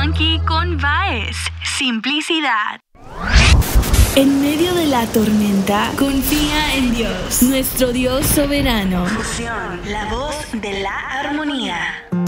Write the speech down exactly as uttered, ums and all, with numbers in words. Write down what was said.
funky con Baez. Simplicidad. En medio de la tormenta, confía en Dios, nuestro Dios soberano. Fusión, la voz de la armonía.